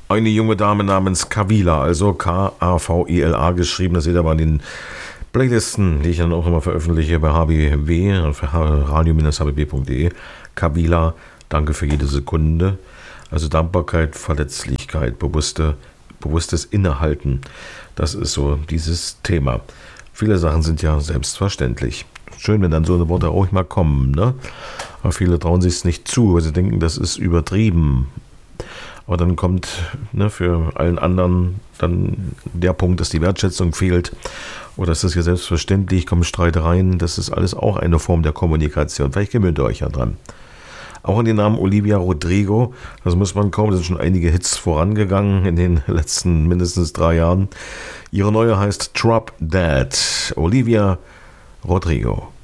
Eine junge Dame namens Kavila, also Kavila geschrieben, das seht ihr aber in den Playlisten, die ich dann auch immer veröffentliche bei HBW, radio-hbb.de. Kavila, danke für jede Sekunde. Also Dankbarkeit, Verletzlichkeit, bewusstes Innehalten, das ist so dieses Thema. Viele Sachen sind ja selbstverständlich. Schön, wenn dann so eine Worte auch mal kommen, ne? Aber viele trauen sich es nicht zu, weil sie denken, das ist übertrieben. Aber dann kommt für allen anderen dann der Punkt, dass die Wertschätzung fehlt oder ist das ja selbstverständlich, kommen Streitereien, das ist alles auch eine Form der Kommunikation. Vielleicht gewöhnt ihr euch ja dran. Auch an den Namen Olivia Rodrigo, das muss man kaum, da sind schon einige Hits vorangegangen in den letzten mindestens 3 Jahren. Ihre neue heißt Drop Dead, Olivia Rodrigo.